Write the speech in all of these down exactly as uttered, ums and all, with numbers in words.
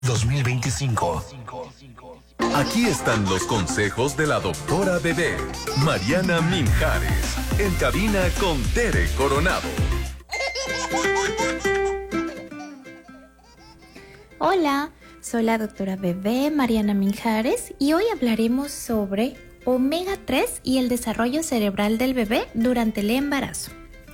dos mil veinticinco. Aquí están los consejos de la doctora Bebé, Mariana Minjares, en cabina con Tere Coronado. Hola, soy la doctora Bebé, Mariana Minjares, y hoy hablaremos sobre omega tres y el desarrollo cerebral del bebé durante el embarazo.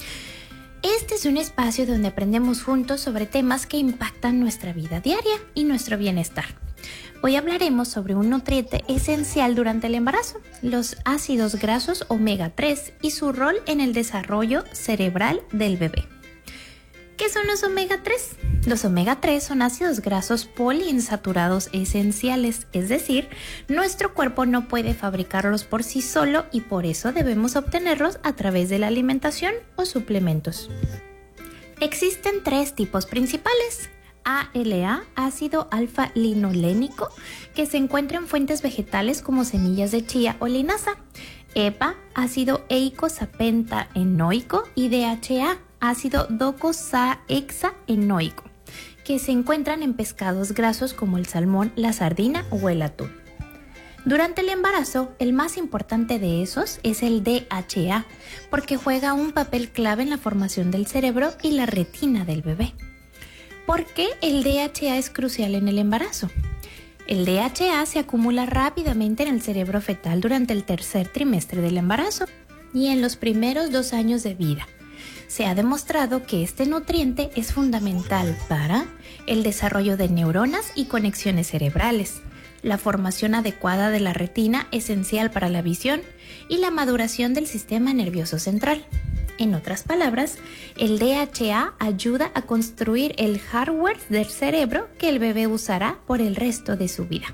Este es un espacio donde aprendemos juntos sobre temas que impactan nuestra vida diaria y nuestro bienestar. Hoy hablaremos sobre un nutriente esencial durante el embarazo, los ácidos grasos omega tres y su rol en el desarrollo cerebral del bebé. ¿Qué son los omega tres? Los omega tres son ácidos grasos poliinsaturados esenciales, es decir, nuestro cuerpo no puede fabricarlos por sí solo y por eso debemos obtenerlos a través de la alimentación o suplementos. Existen tres tipos principales: A L A, ácido alfa-linolénico, que se encuentra en fuentes vegetales como semillas de chía o linaza; E P A, ácido eicosapentaenoico; y D H A, ácido docosahexaenoico, que se encuentran en pescados grasos como el salmón, la sardina o el atún. Durante el embarazo, el más importante de esos es el D H A, porque juega un papel clave en la formación del cerebro y la retina del bebé. ¿Por qué el D H A es crucial en el embarazo? El D H A se acumula rápidamente en el cerebro fetal durante el tercer trimestre del embarazo y en los primeros dos años de vida. Se ha demostrado que este nutriente es fundamental para el desarrollo de neuronas y conexiones cerebrales, la formación adecuada de la retina, esencial para la visión, y la maduración del sistema nervioso central. En otras palabras, el D H A ayuda a construir el hardware del cerebro que el bebé usará por el resto de su vida.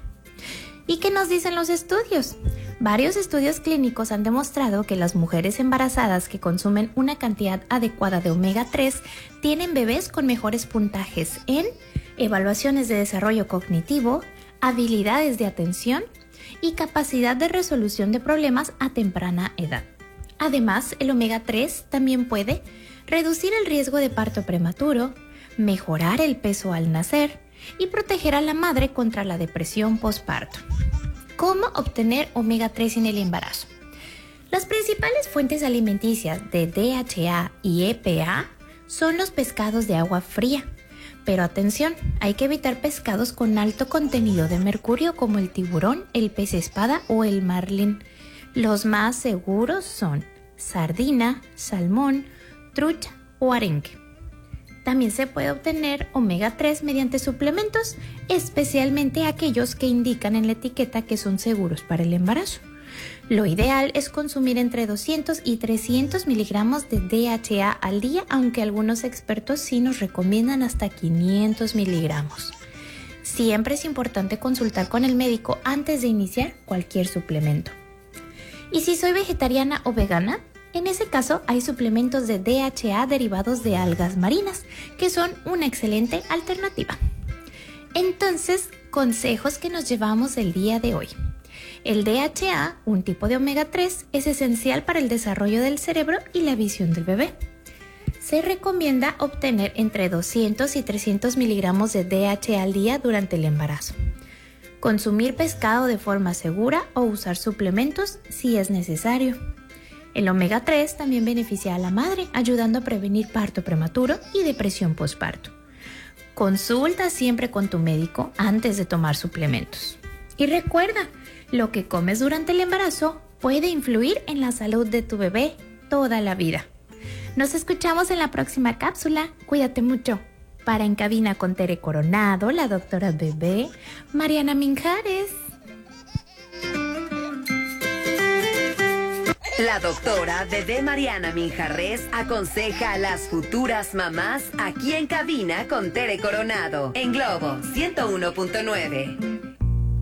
¿Y qué nos dicen los estudios? Varios estudios clínicos han demostrado que las mujeres embarazadas que consumen una cantidad adecuada de omega tres tienen bebés con mejores puntajes en evaluaciones de desarrollo cognitivo, habilidades de atención y capacidad de resolución de problemas a temprana edad. Además, el omega tres también puede reducir el riesgo de parto prematuro, mejorar el peso al nacer y proteger a la madre contra la depresión postparto. ¿Cómo obtener omega tres en el embarazo? Las principales fuentes alimenticias de D H A y E P A son los pescados de agua fría. Pero atención, hay que evitar pescados con alto contenido de mercurio como el tiburón, el pez espada o el marlin. Los más seguros son sardina, salmón, trucha o arenque. También se puede obtener omega tres mediante suplementos, especialmente aquellos que indican en la etiqueta que son seguros para el embarazo. Lo ideal es consumir entre doscientos y trescientos miligramos de D H A al día, aunque algunos expertos sí nos recomiendan hasta quinientos miligramos. Siempre es importante consultar con el médico antes de iniciar cualquier suplemento. ¿Y si soy vegetariana o vegana? En ese caso hay suplementos de D H A derivados de algas marinas, que son una excelente alternativa. Entonces, consejos que nos llevamos el día de hoy. El D H A, un tipo de omega tres, es esencial para el desarrollo del cerebro y la visión del bebé. Se recomienda obtener entre doscientos y trescientos miligramos de D H A al día durante el embarazo. Consumir pescado de forma segura o usar suplementos si es necesario. El omega tres también beneficia a la madre, ayudando a prevenir parto prematuro y depresión postparto. Consulta siempre con tu médico antes de tomar suplementos. Y recuerda, lo que comes durante el embarazo puede influir en la salud de tu bebé toda la vida. Nos escuchamos en la próxima cápsula. Cuídate mucho. Para En Cabina con Tere Coronado, la doctora Bebé, Mariana Minjares. La doctora Bebé Mariana Minjares aconseja a las futuras mamás aquí en Cabina con Tere Coronado en Globo ciento uno punto nueve.